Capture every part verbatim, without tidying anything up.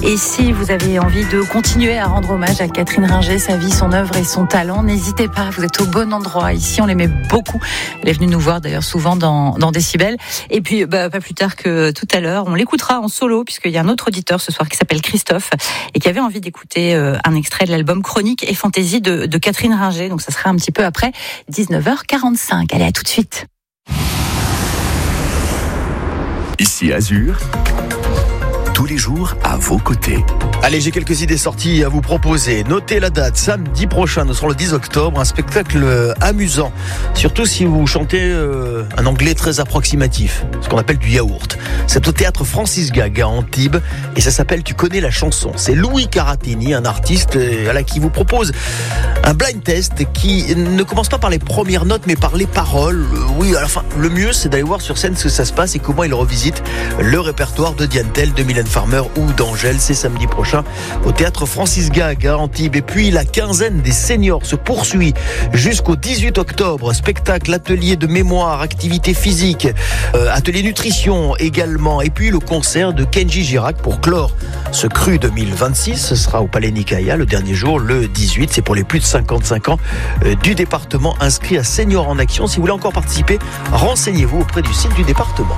Et si vous avez envie de continuer à rendre hommage à Catherine Ringer, sa vie, son œuvre et son talent, n'hésitez pas, vous êtes au bon endroit. Ici, on l'aimait beaucoup. Elle est venue nous voir d'ailleurs souvent dans, dans Décibel. Et puis, bah, pas plus tard que tout à l'heure, on l'écoutera en solo, puisqu'il y a un autre auditeur ce soir qui s'appelle Christophe et qui avait envie d'écouter euh, un extrait de l'album Chronique et Fantaisie de, de Catherine Ringer. Donc, ça sera un petit peu après dix-neuf heures quarante-cinq. Allez, à tout de suite. Ici Azur, tous les jours à vos côtés. Allez, j'ai quelques idées sorties à vous proposer. Notez la date, samedi prochain, nous serons le dix octobre, un spectacle amusant. Surtout si vous chantez euh, un anglais très approximatif, ce qu'on appelle du yaourt. C'est au théâtre Francis Gag à Antibes et ça s'appelle Tu connais la chanson. C'est Louis Caratini, un artiste euh, là, qui vous propose un blind test qui ne commence pas par les premières notes mais par les paroles. Euh, oui, à la fin, le mieux c'est d'aller voir sur scène ce que ça se passe et comment il revisite le répertoire de Diane Tell, de Mylène Farmer ou d'Angèle. C'est samedi prochain au théâtre Francis Gag à Antibes. Et puis la quinzaine des seniors se poursuit jusqu'au dix-huit octobre. Spectacle, atelier de mémoire, activité physique, euh, atelier nutrition également. Et puis le concert de Kenji Girac pour clore ce cru deux mille vingt-six. Ce sera au Palais Nicaïa le dernier jour, le dix-huit. C'est pour les plus de cinquante-cinq ans euh, du département inscrits à Seniors en Action. Si vous voulez encore participer, renseignez-vous auprès du site du département.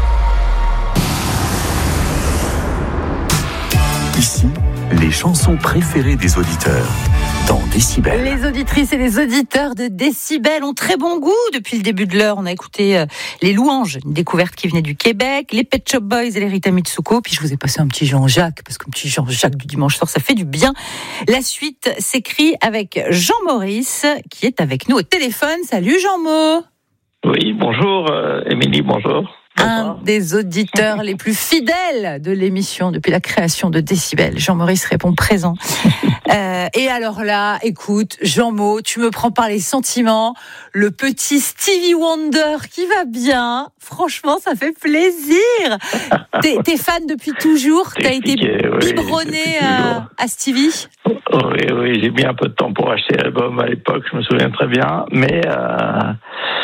Ici, les chansons préférées des auditeurs dans Décibel. Les auditrices et les auditeurs de Décibel ont très bon goût. Depuis le début de l'heure, on a écouté euh, Les Louanges, une découverte qui venait du Québec, les Pet Shop Boys et les Rita Mitsuko. Puis je vous ai passé un petit Jean-Jacques, parce qu'un petit Jean-Jacques du dimanche soir, ça fait du bien. La suite s'écrit avec Jean-Maurice, qui est avec nous au téléphone. Salut Jean-Mo. Oui, bonjour euh, Émilie, bonjour. Un des auditeurs les plus fidèles de l'émission depuis la création de Décibel. Jean-Maurice répond présent. Euh, et alors là, écoute, Jean-Mo, tu me prends par les sentiments. Le petit Stevie Wonder qui va bien. Franchement, ça fait plaisir. T'es, t'es fan depuis toujours. T'as été biberonné oui, à, à Stevie. Oui, oui, j'ai mis un peu de temps pour acheter l'album à l'époque. Je me souviens très bien, mais. Euh...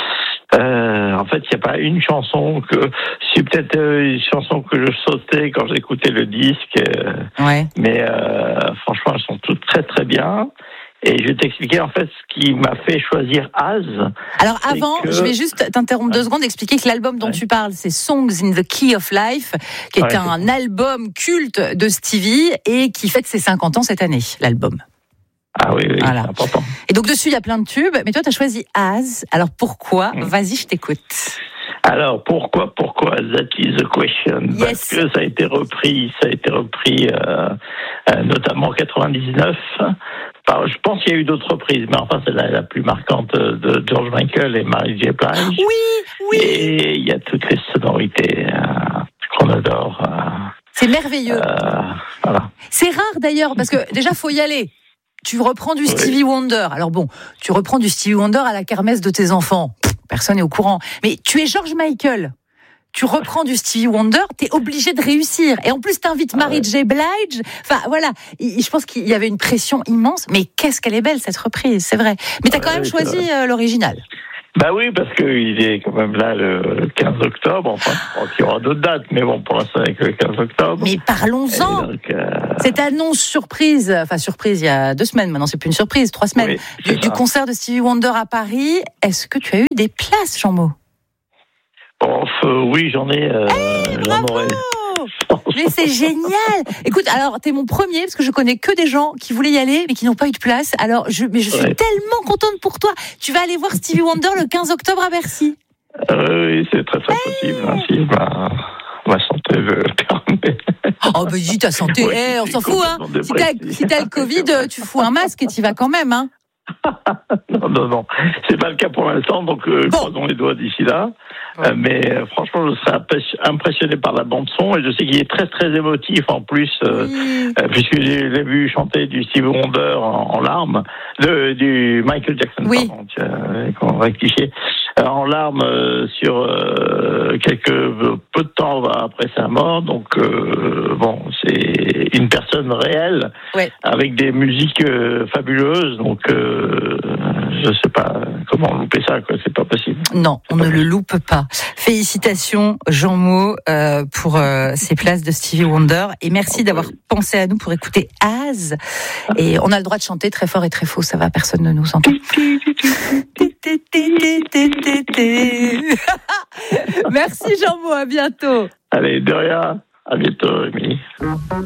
Euh, en fait, il n'y a pas une chanson que... C'est peut-être euh, une chanson que je sautais quand j'écoutais le disque. Euh, ouais. Mais euh, franchement, elles sont toutes très très bien. Et je vais t'expliquer en fait ce qui m'a fait choisir Az. Alors avant, que... je vais juste t'interrompre deux secondes, expliquer que l'album dont ouais. tu parles, c'est Songs in the Key of Life, qui est ouais, un c'est... album culte de Stevie et qui fête ses cinquante ans cette année, l'album. Ah oui, oui, voilà. C'est important. Et donc dessus, il y a plein de tubes, mais toi, tu as choisi Az. Alors pourquoi ? mmh. Vas-y, je t'écoute. Alors pourquoi, pourquoi That is the question. Yes. Parce que ça a été repris, ça a été repris euh, euh, notamment en quatre-vingt-dix-neuf. Enfin, je pense qu'il y a eu d'autres reprises, mais enfin c'est la, la plus marquante de George Michael et Mary J. Blige. Oui, oui. Et il y a toutes les sonorités euh, qu'on adore. Euh, c'est merveilleux. Euh, voilà. C'est rare d'ailleurs, parce que déjà, faut y aller. Tu reprends du Stevie oui. Wonder. Alors bon, tu reprends du Stevie Wonder à la kermesse de tes enfants. Pff, personne n'est au courant. Mais tu es George Michael. Tu reprends du Stevie Wonder, t'es obligé de réussir. Et en plus, t'invites Mary J. Blige. Enfin, voilà. Je pense qu'il y avait une pression immense. Mais qu'est-ce qu'elle est belle, cette reprise, c'est vrai. Mais t'as quand même choisi euh, l'original. Bah oui, parce qu'il est quand même là le quinze octobre. Enfin, je pense qu'il y aura d'autres dates, mais bon, pour l'instant, avec le quinze octobre. Mais parlons-en. Donc, euh... Cette annonce surprise, enfin surprise il y a deux semaines maintenant, c'est plus une surprise, trois semaines, oui, du, du concert de Stevie Wonder à Paris. Est-ce que tu as eu des places, Jean-Mo ? Oh, euh, oui, j'en ai. Euh, hey, j'en aurai. Mais c'est génial. Écoute, alors t'es mon premier parce que je connais que des gens qui voulaient y aller mais qui n'ont pas eu de place. Alors je, mais je suis ouais. tellement contente pour toi. Tu vas aller voir Stevie Wonder le quinze octobre à Bercy. Euh, oui, c'est très très hey. possible. Hein, si ma, ma santé le permet. Oh bah dis ta santé, ouais, hey, on s'en fout hein. Si t'as, si t'as le Covid, tu fous un masque et t'y vas quand même hein. non, non, non. C'est pas le cas pour l'instant, donc euh, bon. croisons les doigts d'ici là. Euh, mais euh, franchement, je serais impressionné par la bande-son et je sais qu'il est très, très émotif en plus, euh, oui. euh, puisque j'ai, j'ai vu chanter du Stevie Wonder en, en larmes, de, du Michael Jackson, oui. pardon, euh, qu'on rectifier, euh, en larmes euh, sur euh, quelques peu de temps après sa mort. Donc, euh, bon, c'est une personne réelle, ouais. avec des musiques euh, fabuleuses, donc... Euh, je sais pas comment louper ça, quoi. C'est pas possible. Non, on ne le loupe pas. Félicitations, Jean Meau, euh, pour euh, ces places de Stevie Wonder. Et merci d'avoir pensé à nous pour écouter Az. Et on a le droit de chanter très fort et très faux, ça va, personne ne nous entend. Merci Jean Meau, à bientôt. Allez, de rien. À bientôt, Émilie.